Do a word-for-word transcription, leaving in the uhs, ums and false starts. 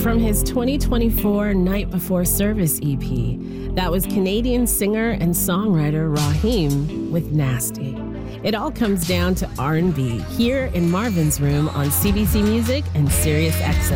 from his twenty twenty-four Night Before Service E P. That was Canadian singer and songwriter Raheem with Nasty. It all comes down to R and B here in Marvin's Room on C B C Music and Sirius X M.